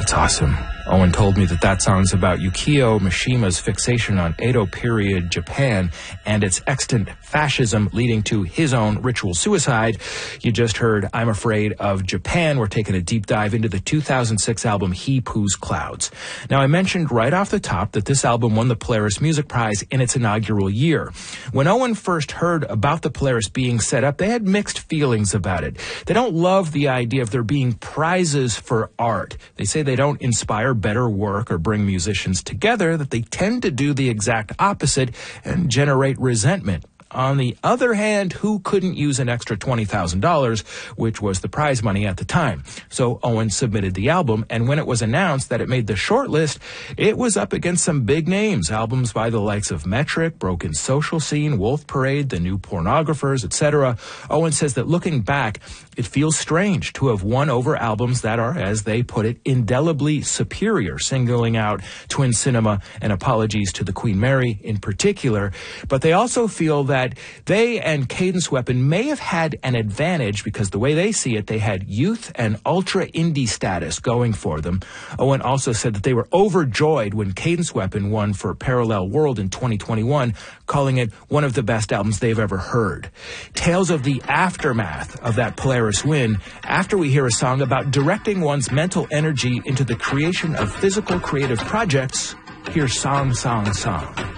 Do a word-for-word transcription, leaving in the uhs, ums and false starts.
That's awesome. Owen told me that that song's about Yukio Mishima's fixation on Edo period Japan and its extant fascism leading to his own ritual suicide. You just heard I'm Afraid of Japan. We're taking a deep dive into the two thousand six album He Poos Clouds. Now, I mentioned right off the top that this album won the Polaris Music Prize in its inaugural year. When Owen first heard about the Polaris being set up, they had mixed feelings about it. They don't love the idea of there being prizes for art. They say they don't inspire better work or bring musicians together, that they tend to do the exact opposite and generate resentment. On the other hand, who couldn't use an extra twenty thousand dollars, which was the prize money at the time? So Owen submitted the album, and when it was announced that it made the short list, it was up against some big names, albums by the likes of Metric, Broken Social Scene, Wolf Parade, The New Pornographers, et cetera. Owen says that looking back, it feels strange to have won over albums that are, as they put it, indelibly superior, singling out Twin Cinema and Apologies to the Queen Mary in particular. But they also feel that that they and Cadence Weapon may have had an advantage because the way they see it, they had youth and ultra indie status going for them. Owen also said that they were overjoyed when Cadence Weapon won for Parallel World in twenty twenty-one, calling it one of the best albums they've ever heard. Tales of the aftermath of that Polaris win after we hear a song about directing one's mental energy into the creation of physical creative projects. Here's Song, Song, Song.